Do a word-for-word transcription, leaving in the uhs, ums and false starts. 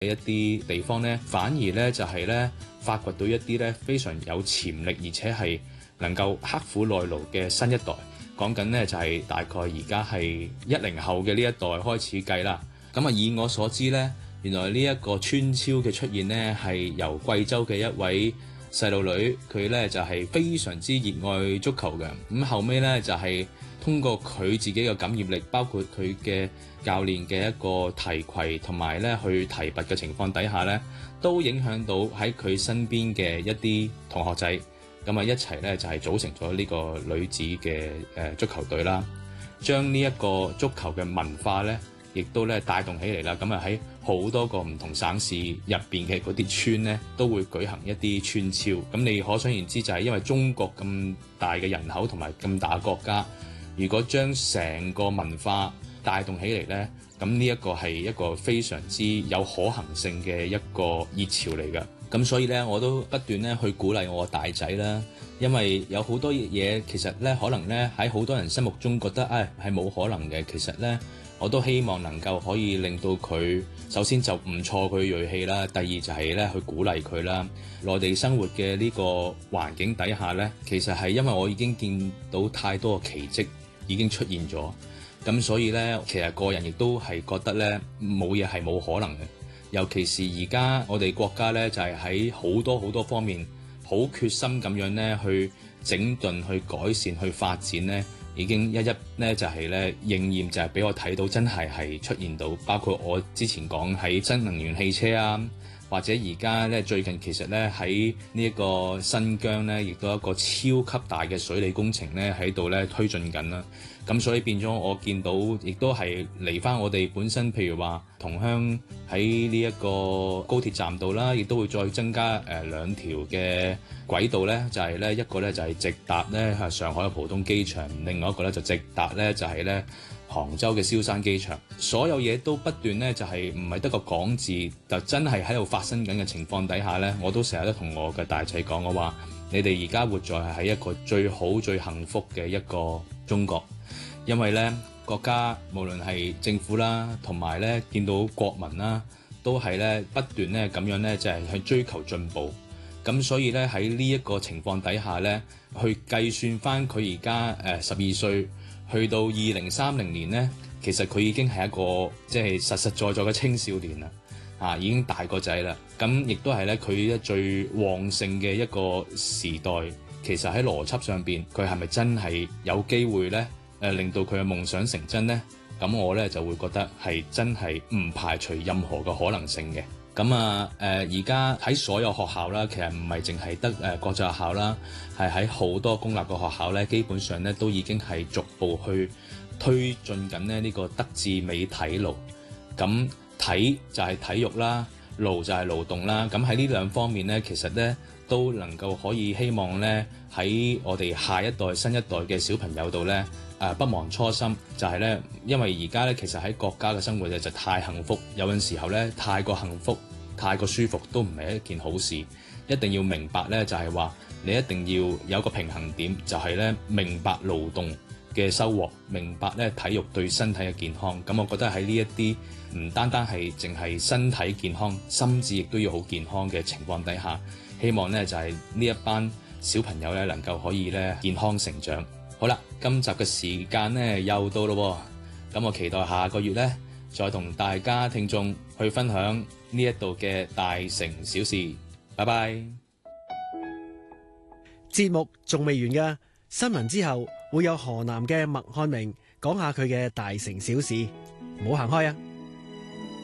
一啲地方咧，反而咧就係咧發掘到一啲咧非常有潛力，而且係能夠刻苦耐勞嘅新一代。講緊咧就係大概而家係一零後嘅呢一代開始計啦。咁啊，以我所知咧，原來呢一個川超嘅出現咧係由貴州嘅一位細路女，佢咧就係非常之熱愛足球嘅。咁後尾咧就係通過佢自己嘅感染力，包括佢嘅教練嘅一個提攜同埋咧去提拔嘅情況底下咧，都影響到喺佢身邊嘅一啲同學仔，咁啊一齊咧就係組成咗呢個女子嘅誒足球隊啦，將呢一個足球嘅文化咧，亦都咧帶動起嚟啦。咁啊喺好多個唔同省市入邊嘅嗰啲村咧，都會舉行一啲村超。咁你可想而知，就係因為中國咁大嘅人口同埋咁大嘅國家，如果將成個文化帶動起嚟咧，咁呢一個係一個非常之有可行性嘅一個熱潮嚟㗎。咁所以咧，我都不斷咧去鼓勵我大仔啦，因為有好多嘢其實咧，可能咧喺好多人心目中覺得誒係冇可能嘅。其實咧，我都希望能夠可以令到佢首先就唔錯佢銳氣啦，第二就係咧去鼓勵佢啦。內地生活嘅呢個環境底下咧，其實係因為我已經見到太多嘅奇蹟已經出現咗，咁所以咧，其實個人亦都係覺得咧冇嘢係冇可能嘅。尤其是而家我哋國家咧，就係喺好多好多方面好決心咁樣咧去整頓、去改善、去發展咧，已經一一咧就係咧應驗，就係俾我睇到真係係出現到，包括我之前講喺新能源汽車啊，或者而家咧最近其實咧喺呢一個新疆咧，亦都有一個超級大嘅水利工程咧喺度咧推進緊啦。咁所以變咗我見到，亦都係嚟返我哋本身，譬如話同鄉喺呢一個高鐵站度啦，亦都會再增加誒、呃、兩條嘅軌道咧，就係、是、咧一個咧就係、是、直達咧係上海嘅浦東機場，另外一個咧就直達咧就係、是、咧杭州嘅蕭山機場。所有嘢都不斷咧就係唔係得個講字，就真係喺度發生緊嘅情況底下咧，我都成日都同我嘅大仔講，我話你哋而家活在係喺一個最好最幸福嘅一個中國。因為咧國家無論係政府啦，同埋咧見到國民啦，都係咧不斷咧咁樣咧就係、是、去追求進步。咁所以咧喺呢一個情況底下咧，去計算翻佢而家誒十二歲去到二零三零年咧，其實佢已經係一個即係、就是、實實在在嘅青少年啦，啊已經大個仔啦。咁亦都係咧佢咧最旺盛嘅一個時代。其實喺邏輯上邊，佢係咪真係有機會咧？誒令到佢嘅夢想成真呢，咁我咧就會覺得係真係唔排除任何嘅可能性嘅。咁啊誒而家喺所有學校啦，其實唔係淨係得誒國際學校啦，係喺好多公立嘅學校咧，基本上咧都已經係逐步去推進緊咧呢個德智美體勞。咁體就係體育啦，勞就係勞動啦。咁喺呢兩方面咧，其實咧都能夠可以希望咧喺我哋下一代、新一代嘅小朋友度咧。誒、啊、不忘初心，就係咧，因為而家咧其實喺國家嘅生活咧就太幸福，有陣時候咧太過幸福、太過舒服都唔係一件好事。一定要明白咧，就係話你一定要有一個平衡點，就係咧明白勞動嘅收穫，明白咧體育對身體嘅健康。咁我覺得喺呢一啲唔單單係淨係身體健康，心智亦都要好健康嘅情況底下，希望咧就係呢一班小朋友咧能夠可以咧健康成長。好啦，今集嘅時間咧又到咯，咁我期待下個月咧再同大家聽眾去分享呢一度嘅大城小事。拜拜。 節目仲未完㗎，新聞之後會有河南嘅麥漢明講下佢嘅大城小事，唔好行開啊！